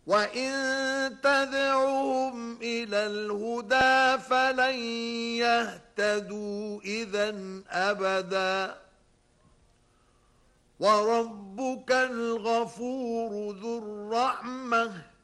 وإن تدعوهم إلى الهدى فلن يهتدوا إذًا أبدًا وربك الغفور ذو الرحمة